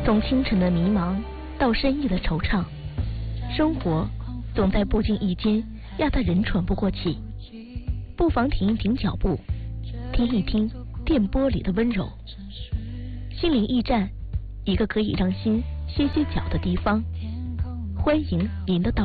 从清晨的迷茫到深夜的惆怅，生活总在不经意间压得人喘不过气。不妨停一停脚步，听一听电波里的温柔。心灵驿站，一个可以让心歇歇脚的地方。欢迎您的到